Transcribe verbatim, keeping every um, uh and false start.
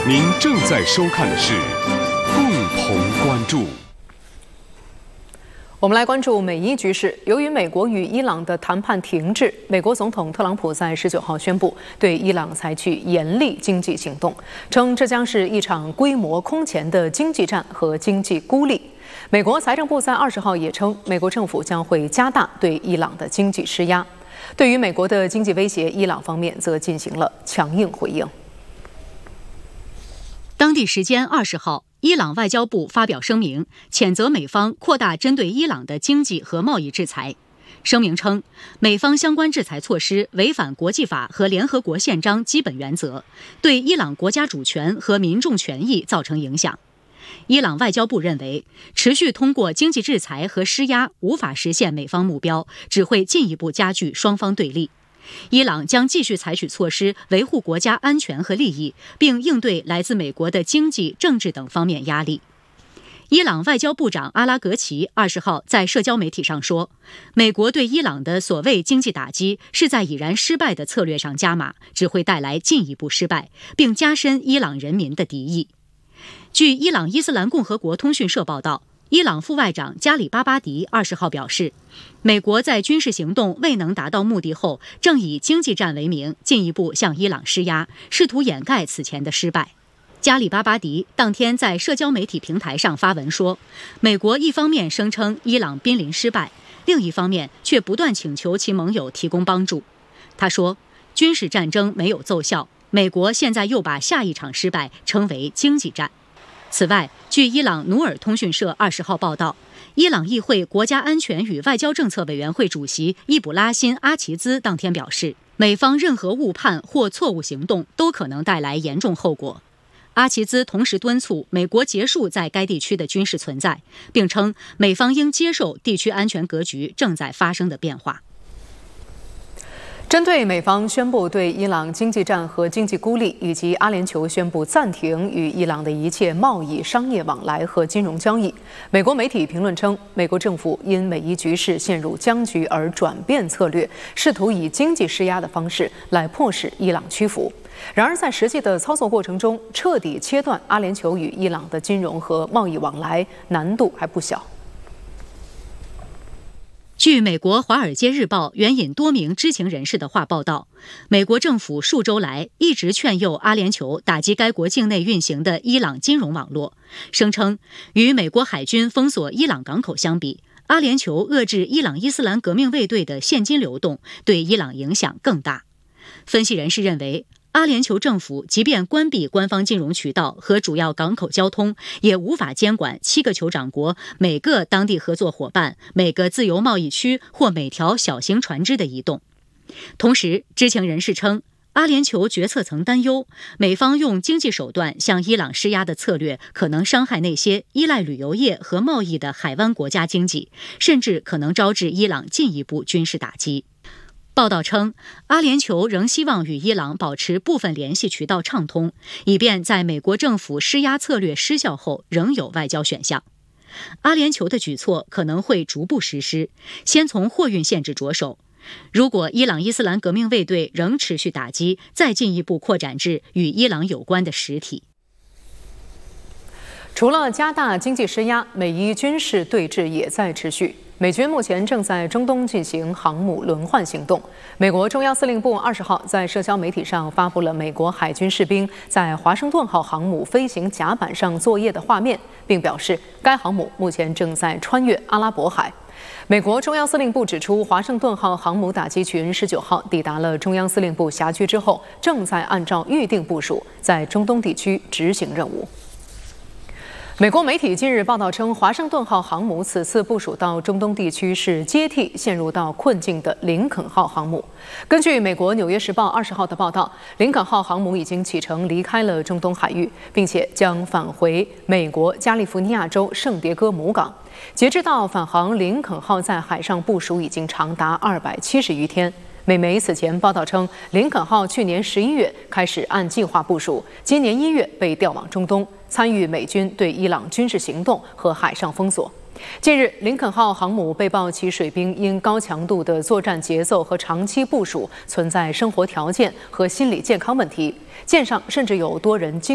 您正在收看的是共同关注。 我们来关注美伊局势。由于美国与伊朗的谈判停滞，美国总统特朗普在十九号宣布对伊朗采取严厉经济行动，称这将是一场规模空前的经济战和经济孤立。美国财政部在二十号也称，美国政府将会加大对伊朗的经济施压。对于美国的经济威胁，伊朗方面则进行了强硬回应。 当地时间二十号，伊朗外交部发表声明，谴责美方扩大针对伊朗的经济和贸易制裁。声明称，美方相关制裁措施违反国际法和联合国宪章基本原则，对伊朗国家主权和民众权益造成影响。伊朗外交部认为，持续通过经济制裁和施压无法实现美方目标，只会进一步加剧双方对立。伊朗将继续采取措施维护国家安全和利益，并应对来自美国的经济、政治等方面压力。伊朗外交部长阿拉格齐二十号在社交媒体上说，美国对伊朗的所谓经济打击是在已然失败的策略上加码，只会带来进一步失败，并加深伊朗人民的敌意。据伊朗伊斯兰共和国通讯社报道，伊朗副外长加里巴巴迪二十号表示，美国在军事行动未能达到目的后，正以经济战为名进一步向伊朗施压，试图掩盖此前的失败。加里巴巴迪当天在社交媒体平台上发文说，美国一方面声称伊朗濒临失败，另一方面却不断请求其盟友提供帮助。他说，军事战争没有奏效，美国现在又把下一场失败称为经济战。此外，据伊朗努尔通讯社二十号报道，伊朗议会国家安全与外交政策委员会主席伊卜拉欣·阿齐兹当天表示，美方任何误判或错误行动都可能带来严重后果。阿齐兹同时敦促美国结束在该地区的军事存在，并称美方应接受地区安全格局正在发生的变化。 针对美方宣布对伊朗经济战和经济孤立，以及阿联酋宣布暂停与伊朗的一切贸易、商业往来和金融交易，美国媒体评论称，美国政府因美伊局势陷入僵局而转变策略，试图以经济施压的方式来迫使伊朗屈服。然而，在实际的操作过程中，彻底切断阿联酋与伊朗的金融和贸易往来难度还不小。 据美国《华尔街日报》援引多名知情人士的话报道，美国政府数周来一直劝诱阿联酋打击该国境内运行的伊朗金融网络，声称与美国海军封锁伊朗港口相比，阿联酋遏制伊朗伊斯兰革命卫队的现金流动对伊朗影响更大。分析人士认为，阿联酋政府即便关闭官方金融渠道和主要港口交通，也无法监管七个酋长国每个当地合作伙伴、每个自由贸易区或每条小型船只的移动。同时，知情人士称，阿联酋决策层担忧，美方用经济手段向伊朗施压的策略可能伤害那些依赖旅游业和贸易的海湾国家经济，甚至可能招致伊朗进一步军事打击。报道称，阿联酋仍希望与伊朗保持部分联系渠道畅通，以便在美国政府施压策略失效后仍有外交选项。阿联酋的举措可能会逐步实施，先从货运限制着手。如果伊朗伊斯兰革命卫队仍持续打击，再进一步扩展至与伊朗有关的实体。 除了加大经济施压，美伊军事对峙也在持续。美军目前正在中东进行航母轮换行动。美国中央司令部二十号在社交媒体上发布了美国海军士兵在华盛顿号航母飞行甲板上作业的画面，并表示该航母目前正在穿越阿拉伯海。美国中央司令部指出，华盛顿号航母打击群十九号抵达了中央司令部辖区之后，正在按照预定部署在中东地区执行任务。美国媒体近日报道称，华盛顿号航母此次部署到中东地区是接替陷入到困境的林肯号航母。根据美国《纽约时报》二十号的报道，林肯号航母已经启程离开了中东海域，并且将返回美国加利福尼亚州圣迭戈母港。截至到返航，林肯号在海上部署已经长达二百七十余天。美媒此前报道称，林肯号去年十一月开始按计划部署，今年一月被调往中东，参与美军对伊朗军事行动和海上封锁。近日，林肯号航母被曝其水兵因高强度的作战节奏和长期部署存在生活条件和心理健康问题，舰上甚至有多人经